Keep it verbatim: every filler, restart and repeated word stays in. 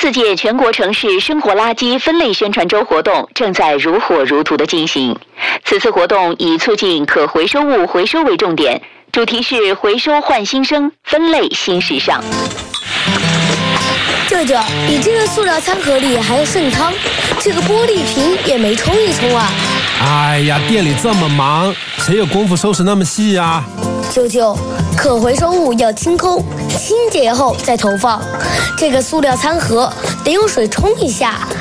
四届全国城市生活垃圾分类宣传周活动正在如火如荼地进行。此次活动以促进可回收物回收为重点，主题是回收焕新生，分类新时尚。 舅舅，你这个塑料餐盒里还有剩汤，这个玻璃瓶也没冲一冲啊！ 哎呀，店里这么忙，谁有功夫收拾那么细呀？ 舅舅，可回收物要清空，清洁后再投放。这个塑料餐盒得用水冲一下，